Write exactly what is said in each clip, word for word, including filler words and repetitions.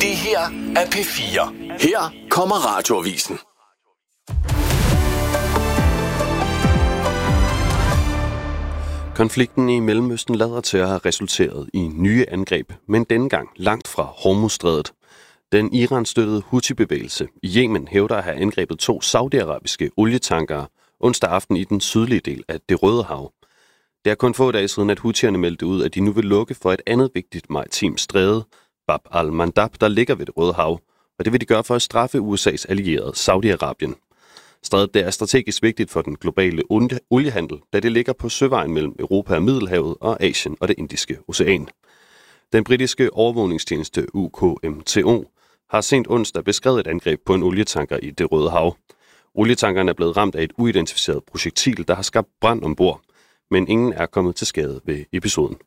Det her er P fire. Her kommer Radioavisen. Konflikten i Mellemøsten lader til at have resulteret i nye angreb, men denne gang langt fra Hormuzstrædet. Den Iran-støttede Houthi-bevægelse i Yemen hævder at have angrebet to saudiarabiske olietankere onsdag aften i den sydlige del af Det Røde Hav. Det er kun få dage siden, at Houthierne meldte ud, at de nu vil lukke for et andet vigtigt maritimt stræde, Bab al-Mandab, der ligger ved Det Røde Hav, og det vil de gøre for at straffe U S A's allierede Saudi-Arabien. Strædet er strategisk vigtigt for den globale oliehandel, da det ligger på søvejen mellem Europa og Middelhavet og Asien og det Indiske Ocean. Den britiske overvågningstjeneste U K M T O har sent onsdag beskrevet et angreb på en olietanker i Det Røde Hav. Olietankeren er blevet ramt af et uidentificeret projektil, der har skabt brand ombord, men ingen er kommet til skade ved episoden.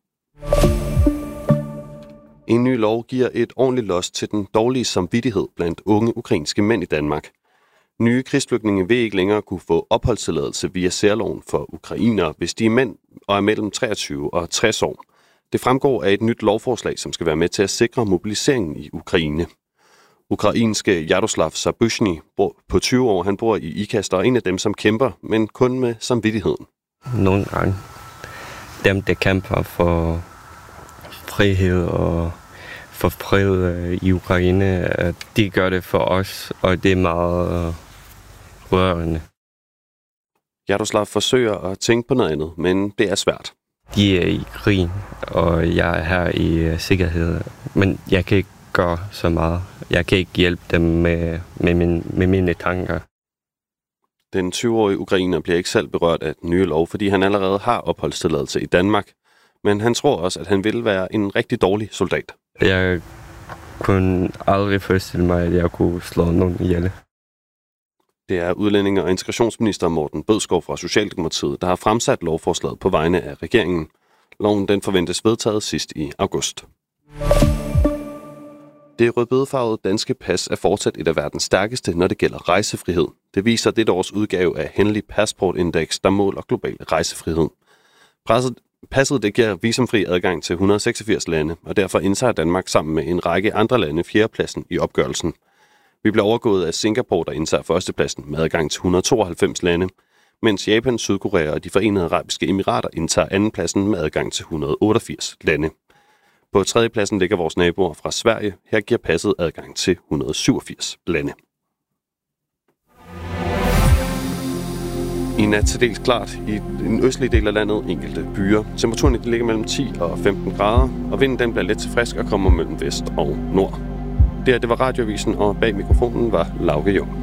En ny lov giver et ordentligt los til den dårlige samvittighed blandt unge ukrainske mænd i Danmark. Nye krigsflygtninge vil ikke længere kunne få opholdstilladelse via særloven for ukrainere, hvis de er mænd og er mellem treogtyve og tres år. Det fremgår af et nyt lovforslag, som skal være med til at sikre mobiliseringen i Ukraine. Ukrainske Jaroslav Zabushny på tyve år, han bor i Ikast og er en af dem, som kæmper, men kun med samvittigheden. Nogle gange dem, der kæmper for frihed og for fred i Ukraine, de gør det for os, og det er meget rørende. Jaroslav forsøger at tænke på noget andet, men det er svært. De er i krig, og jeg er her i sikkerhed, men jeg kan ikke gøre så meget. Jeg kan ikke hjælpe dem med, med, min, med mine tanker. Den tyve-årige ukrainer bliver ikke selv berørt af den nye lov, fordi han allerede har opholdstilladelse i Danmark. Men han tror også, at han vil være en rigtig dårlig soldat. Jeg kunne aldrig forestille mig, at jeg kunne slå nogen ihjel. Det er udlændinge- og integrationsminister Morten Bødskov fra Socialdemokratiet, der har fremsat lovforslaget på vegne af regeringen. Loven den forventes vedtaget sidst i august. Det rødbedefarvede danske pas er fortsat et af verdens stærkeste, når det gælder rejsefrihed. Det viser dette års udgave af Henley Passport Index, der måler global rejsefrihed. Presset, passet det giver visumfri adgang til et hundrede og seksogfirs lande, og derfor indtager Danmark sammen med en række andre lande fjerdepladsen i opgørelsen. Vi bliver overgået af Singapore, der indtager førstepladsen med adgang til et hundrede og tooghalvfems lande, mens Japan, Sydkorea og de Forenede Arabiske Emirater indtager andenpladsen med adgang til et hundrede og otteogfirs lande. På tredjepladsen ligger vores naboer fra Sverige. Her giver passet adgang til et hundrede og syvogfirs lande. I nat til dels klart i den østlige del af landet enkelte byer. Temperaturen ligger mellem ti og femten grader, og vinden den bliver let til frisk og kommer mellem vest og nord. Det her, det var Radioavisen, og bag mikrofonen var Lauke Jung.